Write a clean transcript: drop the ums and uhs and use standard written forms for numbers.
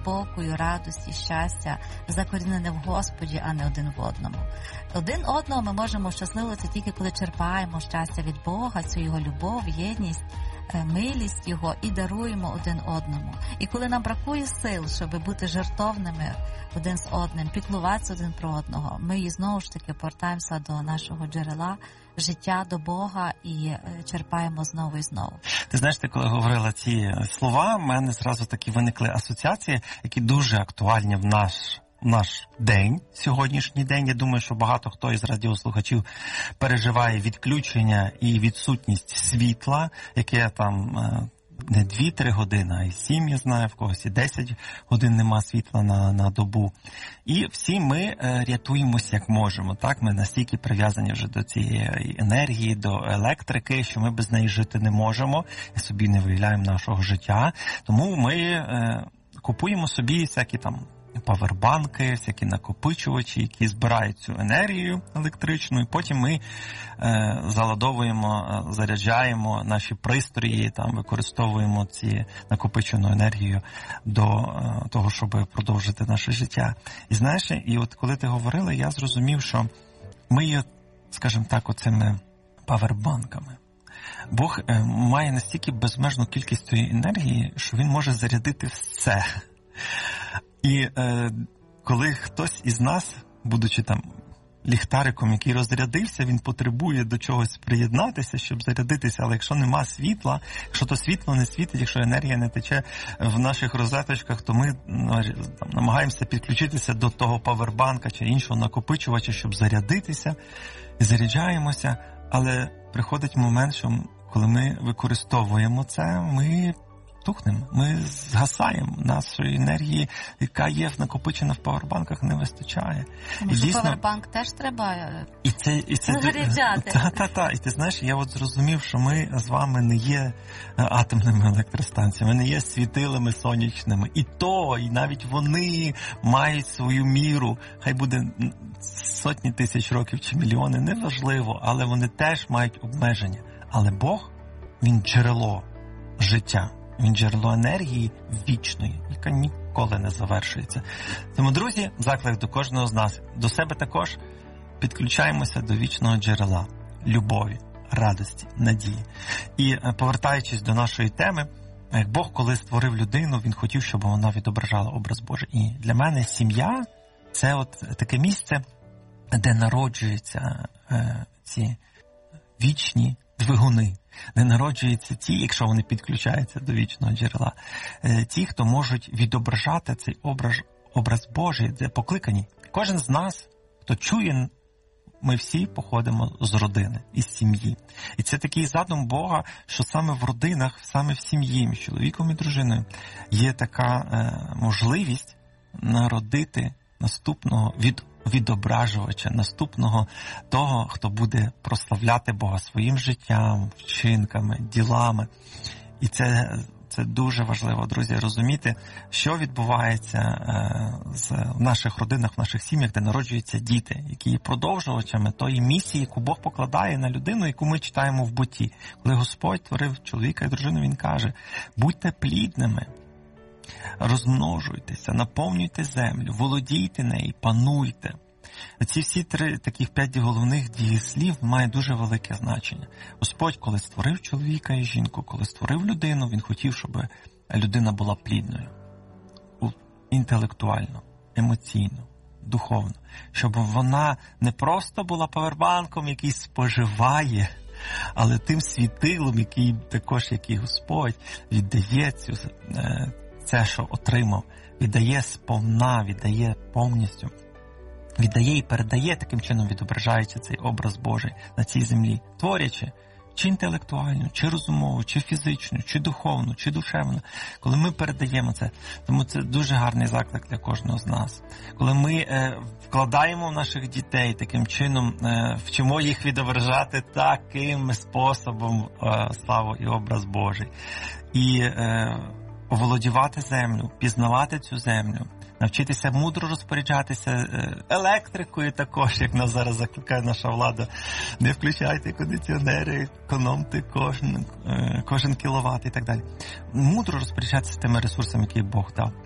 спокою, радості, щастя закорінене в Господі, а не один в одному. Один одного ми можемо щасливитися тільки коли черпаємо щастя від Бога, цю Його любов, єдність, милість Його і даруємо один одному. І коли нам бракує сил, щоб бути жертовними один з одним, піклуватися один про одного, ми і знову ж таки повертаємося до нашого джерела життя, до Бога і черпаємо знову і знову. Ти знаєш, ти коли говорила ці слова, в мене зразу такі виникли асоціації, які дуже актуальні в наш день, сьогоднішній день. Я думаю, що багато хто із радіослухачів переживає відключення і відсутність світла, яке там не 2-3 години, а й 7, я знаю, в когось і 10 годин нема світла на добу. І всі ми рятуємося як можемо. Так? Ми настільки прив'язані вже до цієї енергії, до електрики, що ми без неї жити не можемо і собі не виявляємо нашого життя. Тому ми купуємо собі всякі там павербанки, всякі накопичувачі, які збирають цю енергію електричну, і потім ми заладовуємо, заряджаємо наші пристрої, там використовуємо ці накопичену енергію до того, щоб продовжити наше життя. І знаєш, і от коли ти говорила, я зрозумів, що ми є, скажімо так, оцими павербанками. Бог має настільки безмежну кількість цієї енергії, що він може зарядити все. І коли хтось із нас, будучи там ліхтариком, який розрядився, він потребує до чогось приєднатися, щоб зарядитися. Але якщо нема світла, якщо то світло не світить, якщо енергія не тече в наших розеточках, то ми там намагаємося підключитися до того павербанка чи іншого накопичувача, щоб зарядитися, і заряджаємося. Але приходить момент, що коли ми використовуємо це, ми тухнемо, ми згасаємо, нашої енергії, яка є накопичена в павербанках, не вистачає. Тому що павербанк теж треба заряджати. І ти знаєш, я от зрозумів, що ми з вами не є атомними електростанціями, не є світилами сонячними. І навіть вони мають свою міру, хай буде сотні тисяч років чи мільйони, неважливо, але вони теж мають обмеження. Але Бог, він джерело життя. Він джерело енергії вічної, яка ніколи не завершується. Тому, друзі, заклик до кожного з нас, до себе також підключаємося до вічного джерела любові, радості, надії. І повертаючись до нашої теми, як Бог, коли створив людину, він хотів, щоб вона відображала образ Божий. І для мене сім'я – це от таке місце, де народжуються ці вічні двигуни, де народжуються ті, якщо вони підключаються до вічного джерела, ті, хто можуть відображати цей образ Божий, де покликані. Кожен з нас, хто чує, ми всі походимо з родини, із сім'ї. І це такий задум Бога, що саме в родинах, саме в сім'ї, між чоловіком і дружиною є така можливість народити наступного відображувача, наступного того, хто буде прославляти Бога своїм життям, вчинками, ділами. І це дуже важливо, друзі, розуміти, що відбувається в наших родинах, в наших сім'ях, де народжуються діти, які є продовжувачами тої місії, яку Бог покладає на людину, яку ми читаємо в Бутті. Коли Господь творив чоловіка і дружину, він каже: будьте плідними, розмножуйтеся, наповнюйте землю, володійте нею, пануйте. Ці всі 5 головних дієслів мають дуже велике значення. Господь, коли створив чоловіка і жінку, коли створив людину, він хотів, щоб людина була плідною. Інтелектуально, емоційно, духовно. Щоб вона не просто була павербанком, який споживає, але тим світилом, який також, як і Господь, віддає це, що отримав, віддає сповна, віддає повністю, віддає і передає, таким чином відображаючи цей образ Божий на цій землі, творячи чи інтелектуально, чи розумово, чи фізично, чи духовно, чи душевно. Коли ми передаємо це, тому це дуже гарний заклик для кожного з нас. Коли ми вкладаємо в наших дітей, таким чином вчимо їх відображати таким способом славу і образ Божий. І оволодівати землю, пізнавати цю землю, навчитися мудро розпоряджатися електрикою також, як нас зараз закликає наша влада. Не включайте кондиціонери, економте кожен кіловат і так далі. Мудро розпоряджатися тими ресурсами, які Бог дав.